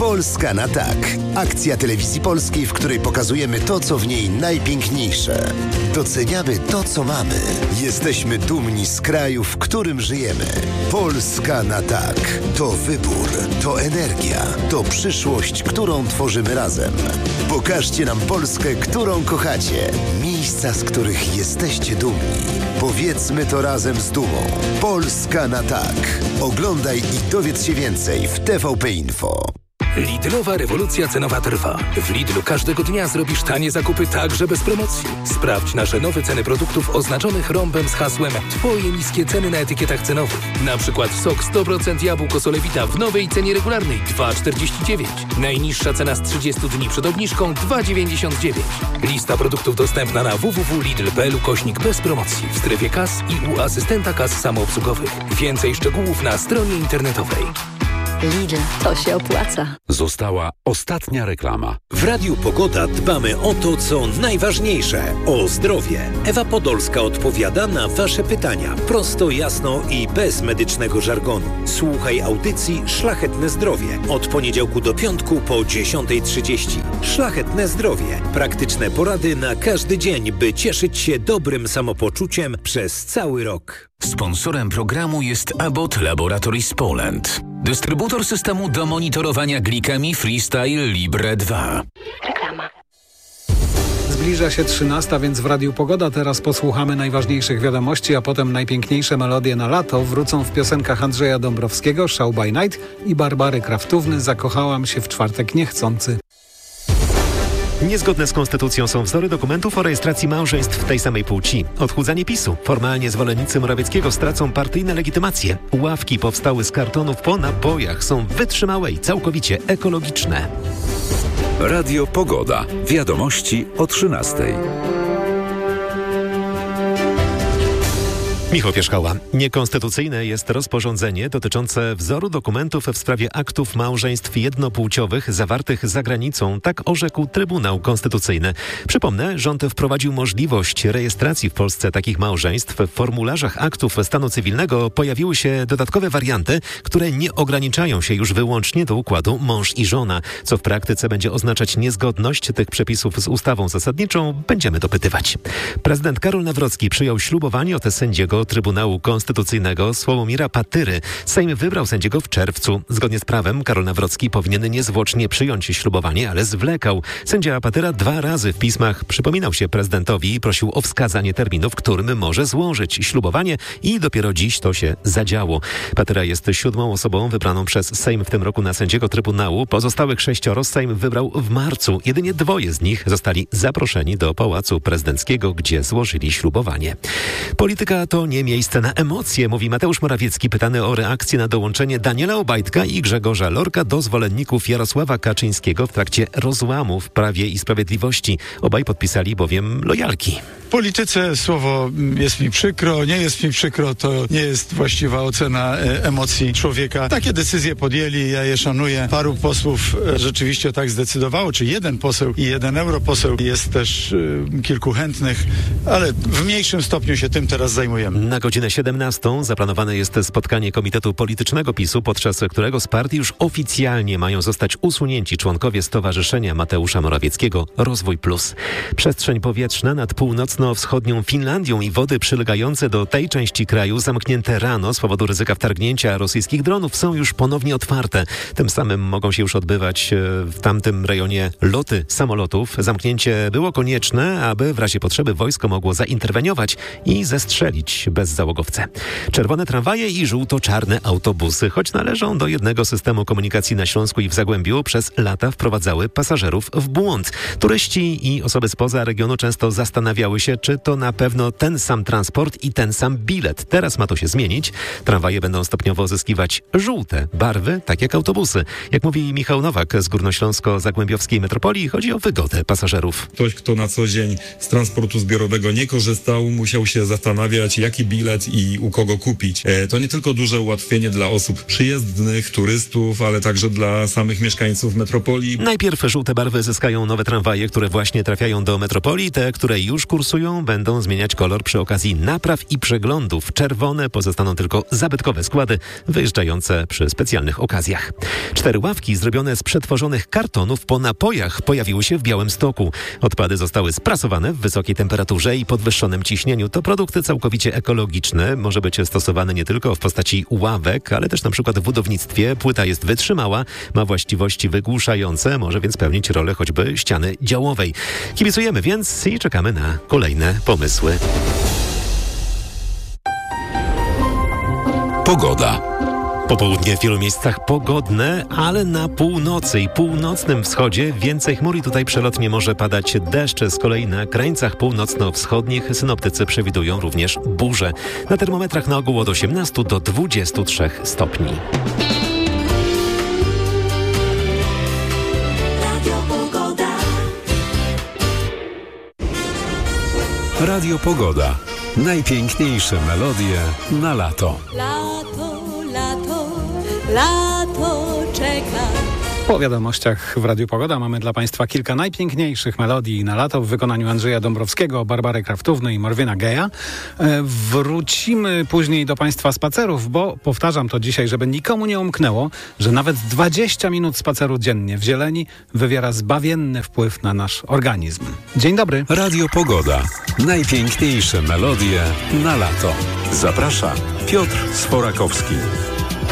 Polska na tak. Akcja Telewizji Polskiej, w której pokazujemy to, co w niej najpiękniejsze. Doceniamy to, co mamy. Jesteśmy dumni z kraju, w którym żyjemy. Polska na tak. To wybór, to energia, to przyszłość, którą tworzymy razem. Pokażcie nam Polskę, którą kochacie. Miejsca, z których jesteście dumni. Powiedzmy to razem z dumą. Polska na tak. Oglądaj i dowiedz się więcej w TVP Info. Lidlowa rewolucja cenowa trwa. W Lidlu każdego dnia zrobisz tanie zakupy także bez promocji. Sprawdź nasze nowe ceny produktów oznaczonych rąbem z hasłem Twoje niskie ceny na etykietach cenowych. Na przykład sok 100% jabłko Solewita w nowej cenie regularnej 2,49. Najniższa cena z 30 dni przed obniżką 2,99. Lista produktów dostępna na www.lidl.pl/bez promocji w strefie kas i u asystenta kas samoobsługowych. Więcej szczegółów na stronie internetowej. Lidl, to się opłaca. Została ostatnia reklama. W Radiu Pogoda dbamy o to, co najważniejsze. O zdrowie. Ewa Podolska odpowiada na Wasze pytania. Prosto, jasno i bez medycznego żargonu. Słuchaj audycji Szlachetne Zdrowie. Od poniedziałku do piątku po 10:30. Szlachetne Zdrowie. Praktyczne porady na każdy dzień, by cieszyć się dobrym samopoczuciem przez cały rok. Sponsorem programu jest Abbott Laboratories Poland. Dystrybutor systemu do monitorowania glikemii Freestyle Libre 2. Reklama. Zbliża się 13, więc w Radiu Pogoda teraz posłuchamy najważniejszych wiadomości, a potem najpiękniejsze melodie na lato wrócą w piosenkach Andrzeja Dąbrowskiego, Show by Night i Barbary Kraftówny, Zakochałam się w czwartek niechcący. Niezgodne z konstytucją są wzory dokumentów o rejestracji małżeństw tej samej płci. Odchudzanie PiS-u. Formalnie zwolennicy Morawieckiego stracą partyjne legitymacje. Ławki powstały z kartonów po napojach. Są wytrzymałe i całkowicie ekologiczne. Radio Pogoda. Wiadomości o 13:00. Michał Pierzchała. Niekonstytucyjne jest rozporządzenie dotyczące wzoru dokumentów w sprawie aktów małżeństw jednopłciowych zawartych za granicą. Tak orzekł Trybunał Konstytucyjny. Przypomnę, rząd wprowadził możliwość rejestracji w Polsce takich małżeństw. W formularzach aktów stanu cywilnego pojawiły się dodatkowe warianty, które nie ograniczają się już wyłącznie do układu mąż i żona. Co w praktyce będzie oznaczać niezgodność tych przepisów z ustawą zasadniczą, będziemy dopytywać. Prezydent Karol Nawrocki przyjął ślubowanie od sędziego Trybunału Konstytucyjnego Sławomira Patyry. Sejm wybrał sędziego w czerwcu. Zgodnie z prawem Karol Nawrocki powinien niezwłocznie przyjąć ślubowanie, ale zwlekał. Sędzia Patyra 2 razy w pismach przypominał się prezydentowi i prosił o wskazanie terminu, w którym może złożyć ślubowanie i dopiero dziś to się zadziało. Patyra jest 7. osobą wybraną przez Sejm w tym roku na sędziego Trybunału. Pozostałych 6 Sejm wybrał w marcu. Jedynie 2 z nich zostali zaproszeni do Pałacu Prezydenckiego, gdzie złożyli ślubowanie. Polityka to nie miejsce na emocje, mówi Mateusz Morawiecki, pytany o reakcję na dołączenie Daniela Obajtka i Grzegorza Lorka do zwolenników Jarosława Kaczyńskiego w trakcie rozłamu w Prawie i Sprawiedliwości. Obaj podpisali bowiem lojalki. W polityce słowo jest mi przykro, nie jest mi przykro, to nie jest właściwa ocena emocji człowieka. Takie decyzje podjęli, ja je szanuję. Paru posłów rzeczywiście tak zdecydowało, czy jeden poseł i jeden europoseł. Jest też kilku chętnych, ale w mniejszym stopniu się tym teraz zajmujemy. Na godzinę 17 zaplanowane jest spotkanie Komitetu Politycznego PiS-u, podczas którego z partii już oficjalnie mają zostać usunięci członkowie Stowarzyszenia Mateusza Morawieckiego Rozwój Plus. Przestrzeń powietrzna nad północno-wschodnią Finlandią i wody przylegające do tej części kraju zamknięte rano z powodu ryzyka wtargnięcia rosyjskich dronów są już ponownie otwarte. Tym samym mogą się już odbywać w tamtym rejonie loty samolotów. Zamknięcie było konieczne, aby w razie potrzeby wojsko mogło zainterweniować i zestrzelić bezzałogowce. Czerwone tramwaje i żółto-czarne autobusy, choć należą do jednego systemu komunikacji na Śląsku i w Zagłębiu, przez lata wprowadzały pasażerów w błąd. Turyści i osoby spoza regionu często zastanawiały się, czy to na pewno ten sam transport i ten sam bilet. Teraz ma to się zmienić. Tramwaje będą stopniowo zyskiwać żółte barwy, tak jak autobusy. Jak mówi Michał Nowak z Górnośląsko-Zagłębiowskiej Metropolii, chodzi o wygodę pasażerów. Ktoś, kto na co dzień z transportu zbiorowego nie korzystał, musiał się zastanawiać, jak jaki bilet i u kogo kupić. To nie tylko duże ułatwienie dla osób przyjezdnych, turystów, ale także dla samych mieszkańców metropolii. Najpierw żółte barwy zyskają nowe tramwaje, które właśnie trafiają do metropolii. Te, które już kursują, będą zmieniać kolor przy okazji napraw i przeglądów. Czerwone pozostaną tylko zabytkowe składy wyjeżdżające przy specjalnych okazjach. 4 ławki zrobione z przetworzonych kartonów po napojach pojawiły się w Białymstoku. Odpady zostały sprasowane w wysokiej temperaturze i podwyższonym ciśnieniu. To produkty całkowicie ekologiczne. Może być stosowane nie tylko w postaci ławek, ale też na przykład w budownictwie. Płyta jest wytrzymała, ma właściwości wygłuszające, może więc pełnić rolę choćby ściany działowej. Kibicujemy więc i czekamy na kolejne pomysły. Pogoda. Popołudnie w wielu miejscach pogodne, ale na północy i północnym wschodzie więcej chmur i tutaj przelotnie może padać deszcz. Z kolei na krańcach północno-wschodnich synoptycy przewidują również burze. Na termometrach na ogół od 18 do 23 stopni. Radio Pogoda. Najpiękniejsze melodie na lato. Lato czeka. Po wiadomościach w Radiu Pogoda mamy dla Państwa kilka najpiękniejszych melodii na lato w wykonaniu Andrzeja Dąbrowskiego, Barbary Kraftówny i Morwina Geja. Wrócimy później do Państwa spacerów, bo powtarzam to dzisiaj, żeby nikomu nie umknęło, że nawet 20 minut spaceru dziennie w zieleni wywiera zbawienny wpływ na nasz organizm. Dzień dobry. Radio Pogoda. Najpiękniejsze melodie na lato. Zaprasza Piotr Sforakowski.